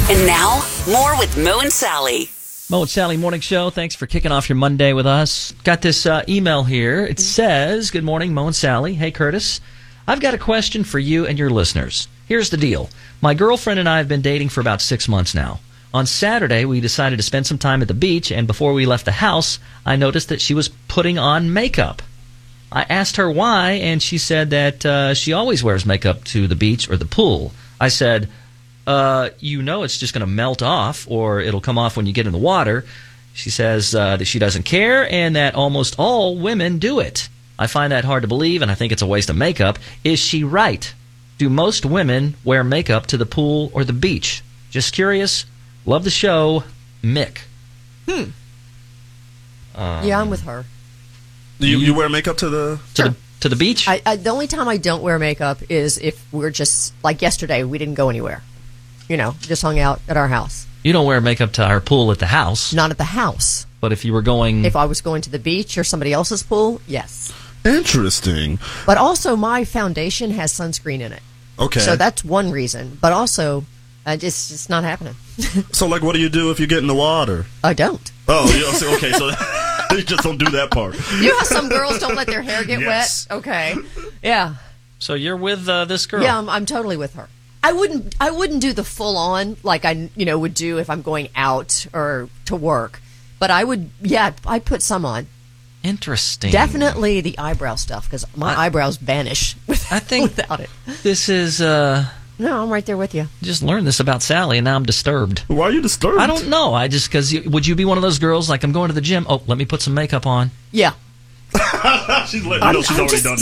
And now, more with Mo and Sally. Mo and Sally Morning Show. Thanks for kicking off your Monday with us. Got this email here. It says, good morning, Mo and Sally. Hey, Curtis. I've got a question for you and your listeners. Here's the deal. My girlfriend and I have been dating for about 6 months now. On Saturday, we decided to spend some time at the beach, and before we left the house, I noticed that she was putting on makeup. I asked her why, and she said that she always wears makeup to the beach or the pool. I said, it's just going to melt off, or it'll come off when you get in the water. She says that she doesn't care and that almost all women do it. I find that hard to believe, and I think it's a waste of makeup. Is she right? Do most women wear makeup to the pool or the beach? Just curious. Love the show. Mick. Yeah, I'm with her. You wear makeup to the... To the beach? The only time I don't wear makeup is if we're just, like yesterday, we didn't go anywhere. Just hung out at our house. You don't wear makeup to our pool at the house. Not at the house. But if you were going... If I was going to the beach or somebody else's pool, yes. Interesting. But also, my foundation has sunscreen in it. Okay. So that's one reason. But also, it's just not happening. So, what do you do if you get in the water? I don't. Oh, okay. So you just don't do that part. You know how some girls don't let their hair get wet? Okay. Yeah. So you're with this girl? Yeah, I'm totally with her. I wouldn't do the full on like I would do if I'm going out or to work, but I'd put some on. Interesting. Definitely the eyebrow stuff because my eyebrows vanish without it. This is no, I'm right there with you. Just learned this about Sally, and now I'm disturbed. Why are you disturbed? I don't know. Would you be one of those girls like I'm going to the gym? Oh, let me put some makeup on. Yeah. She's letting she's already done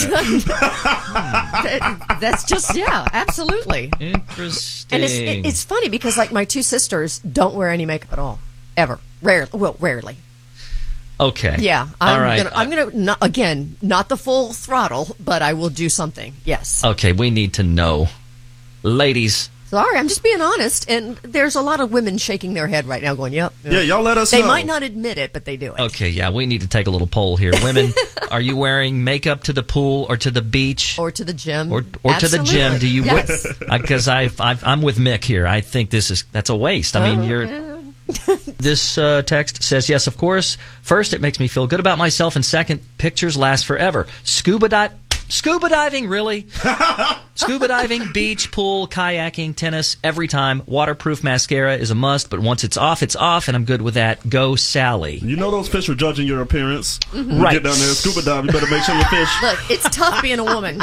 that. That's just, absolutely. Interesting. And it's funny because, my two sisters don't wear any makeup at all. Ever. Rarely. Okay. Yeah. All right. I'm going to, not the full throttle, but I will do something. Yes. Okay, we need to know. Ladies. Sorry, I'm just being honest, and there's a lot of women shaking their head right now going, yep. Yeah, y'all let us know. They might not admit it, but they do it. Okay, yeah, we need to take a little poll here. Women, are you wearing makeup to the pool or to the beach? Or to the gym. Or to the gym. Do you? Yes. Because I'm with Mick here. I think that's a waste. I mean, This text says, yes, of course. First, it makes me feel good about myself, and second, pictures last forever. Scuba diving, really? Scuba diving, beach, pool, kayaking, tennis, every time. Waterproof mascara is a must, but once it's off, and I'm good with that. Go, Sally. You know those fish are judging your appearance. Mm-hmm. Right. You get down there and scuba dive, you better make sure your fish... Look, it's tough being a woman.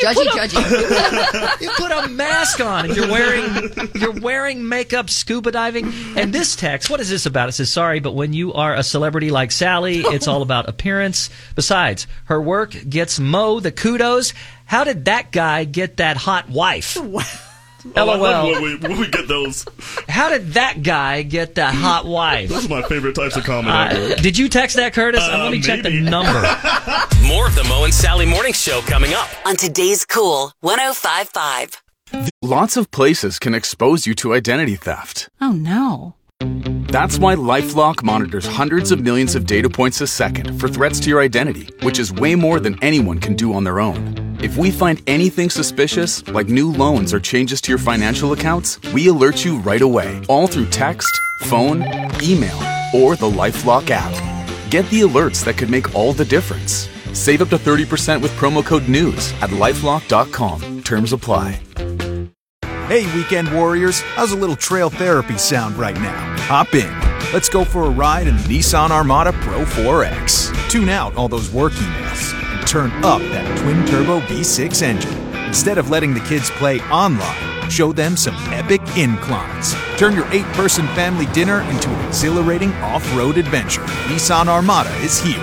Judgy. You put a mask on and you're wearing makeup scuba diving. And this text, what is this about? It says, sorry, but when you are a celebrity like Sally, it's all about appearance. Besides, her work gets Mo the kudos. How did that guy get that hot wife? LOL. When we get those. How did that guy get that hot wife? Those are my favorite types of comment. Did you text that, Curtis? Let me check the number. More of the Mo and Sally Morning Show coming up on today's Cool 105.5. Lots of places can expose you to identity theft. Oh, no. That's why LifeLock monitors hundreds of millions of data points a second for threats to your identity, which is way more than anyone can do on their own. If we find anything suspicious, like new loans or changes to your financial accounts, we alert you right away, all through text, phone, email, or the LifeLock app. Get the alerts that could make all the difference. Save up to 30% with promo code NEWS at LifeLock.com. Terms apply. Hey, weekend warriors, how's a little trail therapy sound right now? Hop in. Let's go for a ride in the Nissan Armada Pro 4X. Tune out all those work emails and turn up that twin-turbo V6 engine. Instead of letting the kids play online, show them some epic inclines. Turn your 8-person family dinner into an exhilarating off-road adventure. Nissan Armada is here.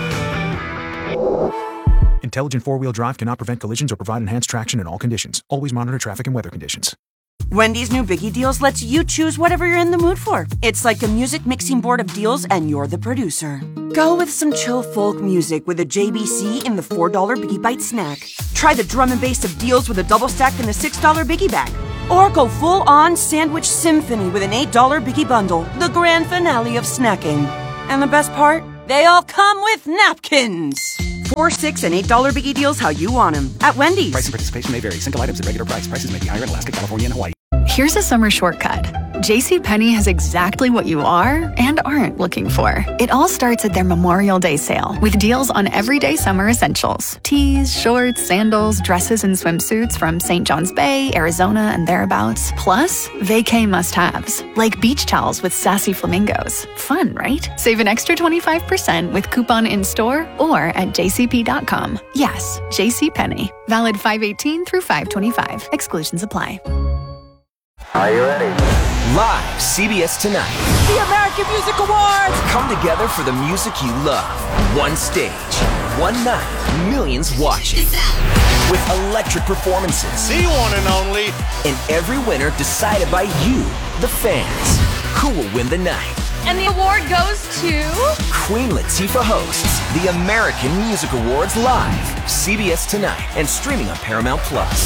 Intelligent four-wheel drive cannot prevent collisions or provide enhanced traction in all conditions. Always monitor traffic and weather conditions. Wendy's new Biggie Deals lets you choose whatever you're in the mood for. It's like a music mixing board of deals, and you're the producer. Go with some chill folk music with a JBC in the $4 Biggie Bite snack. Try the drum and bass of deals with a double stack in the $6 Biggie Bag. Or go full-on sandwich symphony with an $8 Biggie Bundle, the grand finale of snacking. And the best part? They all come with napkins. $4, $6, and $8 Biggie Deals how you want them at Wendy's. Price and participation may vary. Single items at regular price. Prices may be higher in Alaska, California, and Hawaii. Here's a summer shortcut. JCPenney has exactly what you are and aren't looking for. It all starts at their Memorial Day sale with deals on everyday summer essentials. Tees, shorts, sandals, dresses, and swimsuits from St. John's Bay, Arizona, and thereabouts. Plus, vacay must-haves, like beach towels with sassy flamingos. Fun, right? Save an extra 25% with coupon in-store or at jcp.com. Yes, JCPenney. Valid 5/18 through 5/25. Exclusions apply. Are you ready? Live, CBS Tonight. The American Music Awards! Come together for the music you love. One stage, one night, millions watching. With electric performances. The one and only. And every winner decided by you, the fans. Who will win the night? And the award goes to... Queen Latifah hosts the American Music Awards live. CBS Tonight and streaming on Paramount+.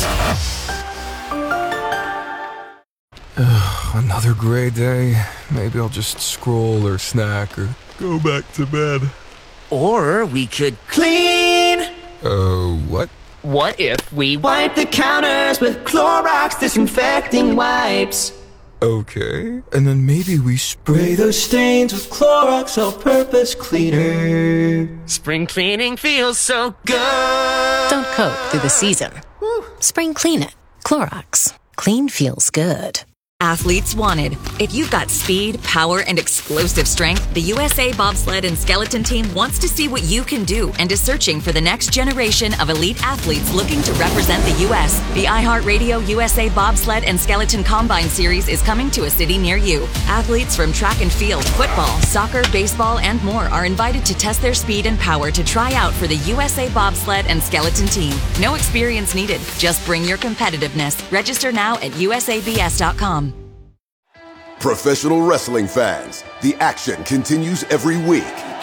Another gray day. Maybe I'll just scroll or snack or go back to bed. Or we could clean. What? What if we wipe the counters with Clorox disinfecting wipes? Okay, and then maybe we spray those stains with Clorox all-purpose cleaner. Spring cleaning feels so good. Don't cope through the season. Spring clean it. Clorox. Clean feels good. Athletes wanted. If you've got speed, power, and explosive strength, the USA Bobsled and Skeleton Team wants to see what you can do and is searching for the next generation of elite athletes looking to represent the U.S. The iHeartRadio USA Bobsled and Skeleton Combine Series is coming to a city near you. Athletes from track and field, football, soccer, baseball, and more are invited to test their speed and power to try out for the USA Bobsled and Skeleton Team. No experience needed. Just bring your competitiveness. Register now at usabs.com. Professional wrestling fans, the action continues every week.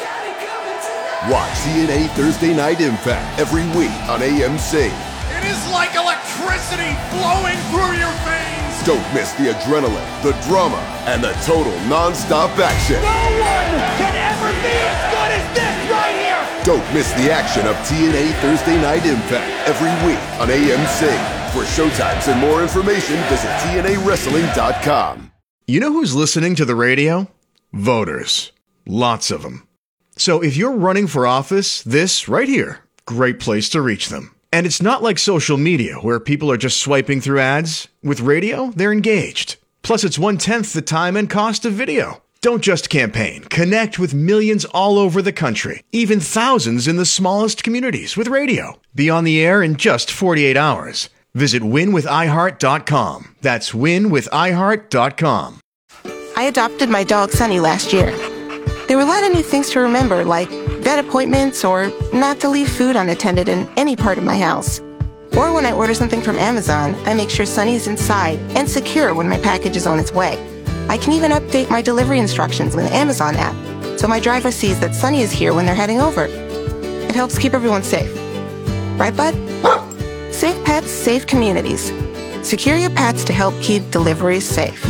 Watch TNA Thursday Night Impact every week on AMC. It is like electricity flowing through your veins. Don't miss the adrenaline, the drama, and the total non-stop action. No one can ever be as good as this right here. Don't miss the action of TNA Thursday Night Impact every week on AMC. For showtimes and more information, visit TNAWrestling.com. You know who's listening to the radio? Voters. Lots of them. So if you're running for office, this right here, great place to reach them. And it's not like social media where people are just swiping through ads. With radio, they're engaged. Plus, it's 1/10 the time and cost of video. Don't just campaign. Connect with millions all over the country, even thousands in the smallest communities with radio. Be on the air in just 48 hours. Visit winwithiheart.com. That's winwithiheart.com. I adopted my dog Sunny last year. There were a lot of new things to remember, like vet appointments or not to leave food unattended in any part of my house. Or when I order something from Amazon, I make sure Sunny is inside and secure when my package is on its way. I can even update my delivery instructions in the Amazon app, so my driver sees that Sunny is here when they're heading over. It helps keep everyone safe. Right, bud? Safe pets, safe communities. Secure your pets to help keep deliveries safe.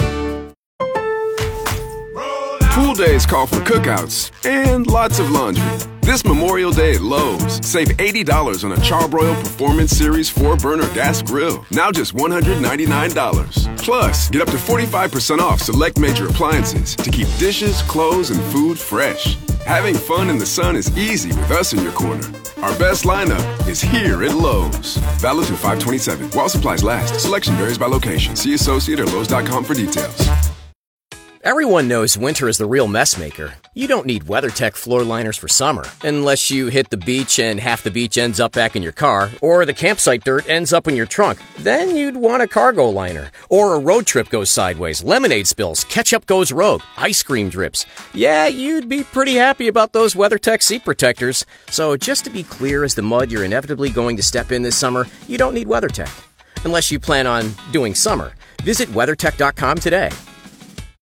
Pool days call for cookouts and lots of laundry. This Memorial Day at Lowe's, save $80 on a Charbroil Performance Series 4-burner gas grill. Now just $199. Plus, get up to 45% off select major appliances to keep dishes, clothes, and food fresh. Having fun in the sun is easy with us in your corner. Our best lineup is here at Lowe's. Valid through 5/27. While supplies last. Selection varies by location. See associate or Lowe's.com for details. Everyone knows winter is the real mess maker. You don't need WeatherTech floor liners for summer, unless you hit the beach and half the beach ends up back in your car, or the campsite dirt ends up in your trunk. Then you'd want a cargo liner. Or a road trip goes sideways, lemonade spills, ketchup goes rogue, ice cream drips. Yeah, you'd be pretty happy about those WeatherTech seat protectors. So just to be clear as the mud you're inevitably going to step in this summer, you don't need WeatherTech. Unless you plan on doing summer. Visit WeatherTech.com today.